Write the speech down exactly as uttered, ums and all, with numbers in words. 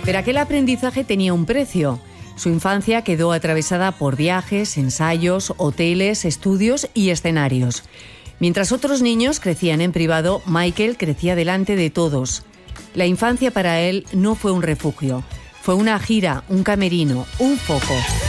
Pero aquel aprendizaje tenía un precio. Su infancia quedó atravesada por viajes, ensayos, hoteles, estudios y escenarios. Mientras otros niños crecían en privado, Michael crecía delante de todos. La infancia para él no fue un refugio, fue una gira, un camerino, un foco.